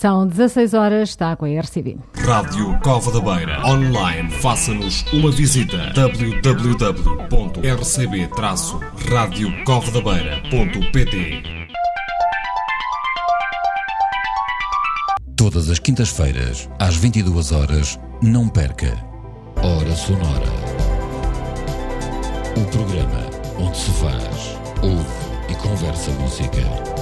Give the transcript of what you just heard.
São 16 horas, está com a RCB. Rádio Cova da Beira. Online, faça-nos uma visita. www.rcb-radiocovadabeira.pt. Todas as quintas-feiras, às 22 horas, não perca Hora Sonora. O programa onde se faz, ouve e conversa música.